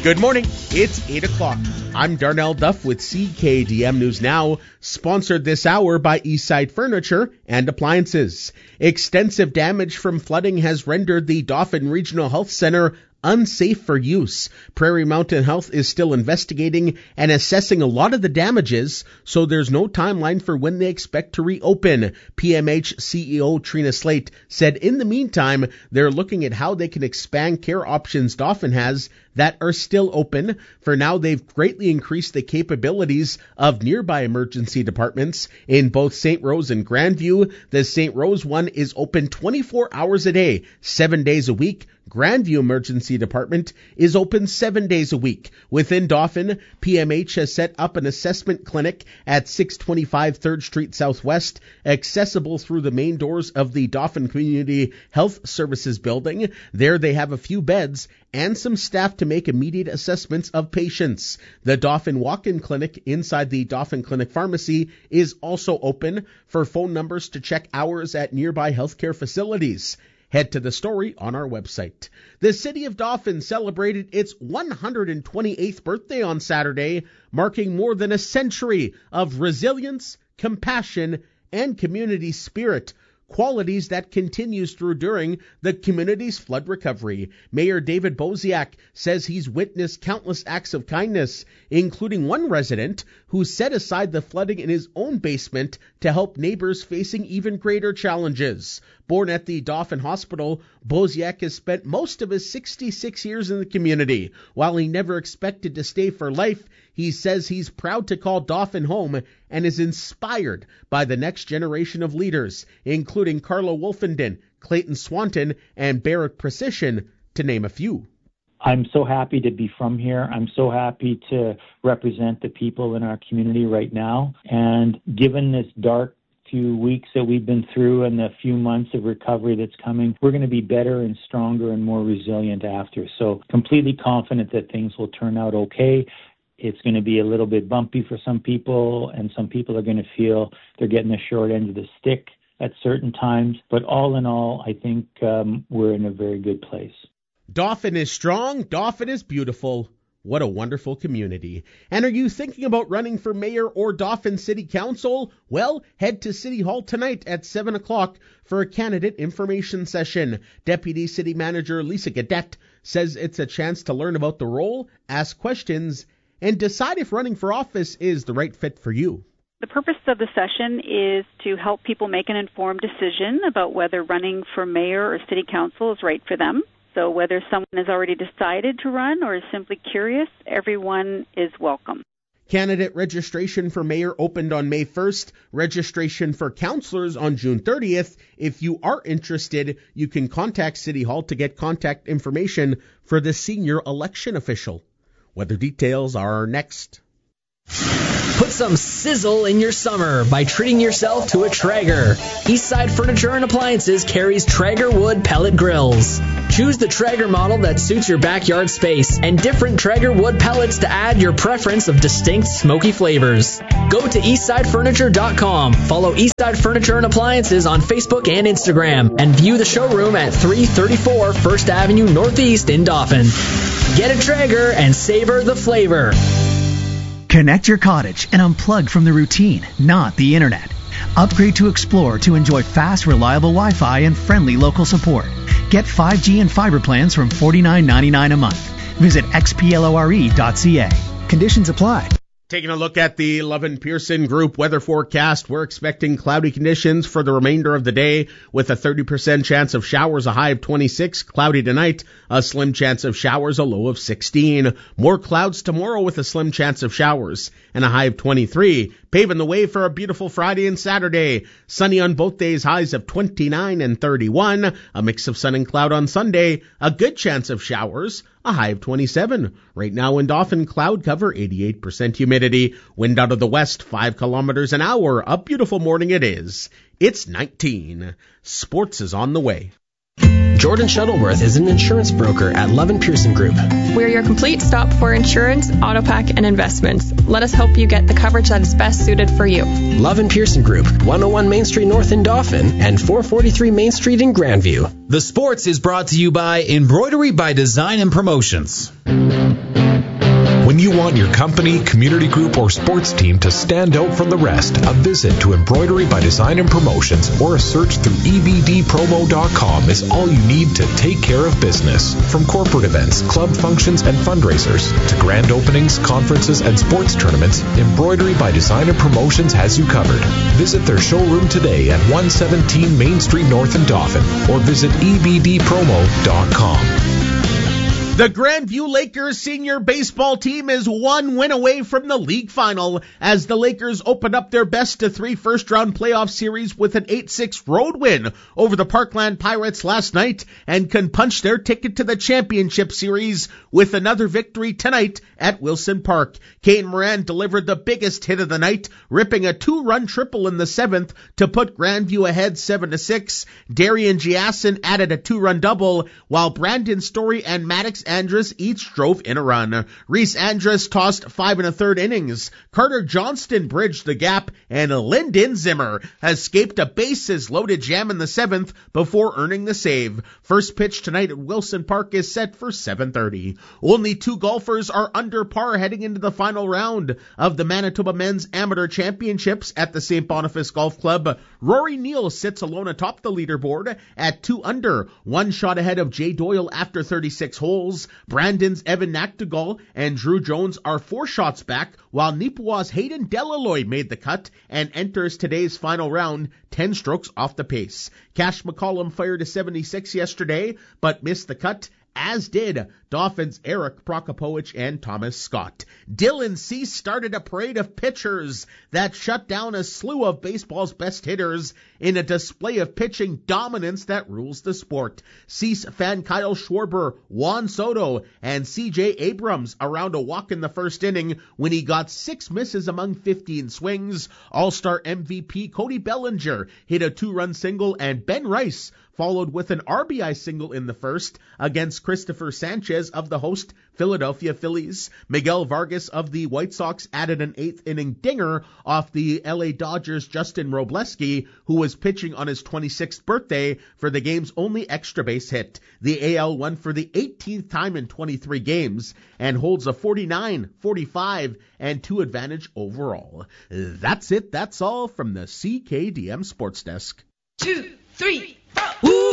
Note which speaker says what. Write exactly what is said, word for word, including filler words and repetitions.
Speaker 1: Good morning. It's eight o'clock. I'm Darnell Duff with C K D M News Now, sponsored this hour by Eastside Furniture and Appliances. Extensive damage from flooding has rendered the Dauphin Regional Health Center unsafe for use. Prairie Mountain Health is still investigating and assessing a lot of the damages, so there's no timeline for when they expect to reopen. P M H C E O Trina Slate said in the meantime, they're looking at how they can expand care options Dauphin has that are still open. For now, they've greatly increased the capabilities of nearby emergency departments in both Saint Rose and Grandview. The Saint Rose one is open twenty-four hours a day, seven days a week. Grandview Emergency Department is open seven days a week. Within Dauphin, P M H has set up an assessment clinic at six twenty-five third Street Southwest, accessible through the main doors of the Dauphin Community Health Services building. There they have a few beds and some staff to make immediate assessments of patients. The Dauphin Walk-In Clinic inside the Dauphin Clinic Pharmacy is also open. For phone numbers to check hours at nearby healthcare facilities, head to the story on our website. The city of Dauphin celebrated its one hundred twenty-eighth birthday on Saturday, marking more than a century of resilience, compassion, and community spirit, qualities that continues through during the community's flood recovery. Mayor David Boziak says he's witnessed countless acts of kindness, including one resident who set aside the flooding in his own basement to help neighbors facing even greater challenges. Born at the Dauphin Hospital, Boziak has spent most of his sixty-six years in the community. While he never expected to stay for life, he says he's proud to call Dauphin home and is inspired by the next generation of leaders, including Carla Wolfenden, Clayton Swanton, and Barrett Precision, to name a few.
Speaker 2: I'm so happy to be from here. I'm so happy to represent the people in our community right now. And given this dark few weeks that we've been through and the few months of recovery that's coming, we're going to be better and stronger and more resilient after. So completely confident that things will turn out okay. It's going to be a little bit bumpy for some people, and some people are going to feel they're getting the short end of the stick at certain times. But all in all, I think um, we're in a very good place.
Speaker 1: Dauphin is strong. Dauphin is beautiful. What a wonderful community. And are you thinking about running for mayor or Dauphin City Council? Well, head to City Hall tonight at seven o'clock for a candidate information session. Deputy City Manager Lisa Gadet says it's a chance to learn about the role, ask questions, and decide if running for office is the right fit for you.
Speaker 3: The purpose of the session is to help people make an informed decision about whether running for mayor or city council is right for them. So whether someone has already decided to run or is simply curious, everyone is welcome.
Speaker 1: Candidate registration for mayor opened on May first. Registration for councilors on June thirtieth. If you are interested, you can contact City Hall to get contact information for the senior election official. Weather details are next.
Speaker 4: Put some sizzle in your summer by treating yourself to a Traeger. Eastside Furniture and Appliances carries Traeger wood pellet grills. Choose the Traeger model that suits your backyard space and different Traeger wood pellets to add your preference of distinct smoky flavors. Go to eastside furniture dot com, follow Eastside Furniture and Appliances on Facebook and Instagram, and view the showroom at three thirty-four First Avenue Northeast in Dauphin. Get a Traeger and savor the flavor.
Speaker 5: Connect your cottage and unplug from the routine, not the internet. Upgrade to Explore to enjoy fast, reliable Wi-Fi and friendly local support. Get five G and fiber plans from forty-nine ninety-nine a month. Visit x p lore dot c a. Conditions apply.
Speaker 1: Taking a look at the Love and Pearson Group weather forecast, we're expecting cloudy conditions for the remainder of the day with a thirty percent chance of showers, a high of twenty-six. Cloudy tonight, a slim chance of showers, a low of sixteen. More clouds tomorrow with a slim chance of showers and a high of twenty-three. Paving the way for a beautiful Friday and Saturday. Sunny on both days, highs of twenty-nine and thirty-one. A mix of sun and cloud on Sunday. A good chance of showers, a high of twenty-seven. Right now in Dauphin, cloud cover, eighty-eight percent humidity. Wind out of the west, five kilometers an hour. A beautiful morning it is. It's nineteen. Sports is on the way.
Speaker 4: Jordan Shuttleworth is an insurance broker at Love and Pearson Group.
Speaker 6: We're your complete stop for insurance, auto pack, and investments. Let us help you get the coverage that is best suited for you.
Speaker 4: Love and Pearson Group, one oh one Main Street North in Dauphin and four forty-three Main Street in Grandview.
Speaker 7: The sports is brought to you by Embroidery by Design and Promotions. When you want your company, community group, or sports team to stand out from the rest, a visit to Embroidery by Design and Promotions or a search through E B D promo dot com is all you need to take care of business. From corporate events, club functions, and fundraisers to grand openings, conferences, and sports tournaments, Embroidery by Design and Promotions has you covered. Visit their showroom today at one seventeen Main Street North in Dauphin or visit E B D promo dot com.
Speaker 1: The Grandview Lakers senior baseball team is one win away from the league final as the Lakers opened up their best of three first-round playoff series with an eight six road win over the Parkland Pirates last night and can punch their ticket to the championship series with another victory tonight at Wilson Park. Kane Moran delivered the biggest hit of the night, ripping a two-run triple in the seventh to put Grandview ahead seven to six. Darian Giasson added a two-run double, while Brandon Story and Maddox Andrus each drove in a run. Reese Andrus tossed five and a third innings. Carter Johnston bridged the gap, and Lyndon Zimmer escaped a bases-loaded jam in the seventh before earning the save. First pitch tonight at Wilson Park is set for seven thirty. Only two golfers are under par heading into the final round of the Manitoba Men's Amateur Championships at the Saint Boniface Golf Club. Rory Neal sits alone atop the leaderboard at two under, one shot ahead of Jay Doyle after thirty-six holes. Brandon's Evan Nactegal and Drew Jones are four shots back, while Nipua's Hayden Delaloy made the cut and enters today's final round ten strokes off the pace. Cash McCollum fired a seventy-six yesterday, but missed the cut, as did Dauphin's Eric Prokopowicz and Thomas Scott. Dylan Cease started a parade of pitchers that shut down a slew of baseball's best hitters in a display of pitching dominance that rules the sport. Cease fan Kyle Schwarber, Juan Soto, and C J Abrams around a walk in the first inning when he got six misses among fifteen swings. All-Star M V P Cody Bellinger hit a two-run single, and Ben Rice followed with an R B I single in the first against Christopher Sanchez of the host Philadelphia Phillies. Miguel Vargas of the White Sox added an eighth inning dinger off the L A Dodgers' Justin Robleski, who was pitching on his twenty-sixth birthday for the game's only extra base hit. The A L won for the eighteenth time in twenty-three games and holds a forty-nine, forty-five, and two advantage overall. That's it. That's all from the C K D M Sports Desk.
Speaker 8: Two, three.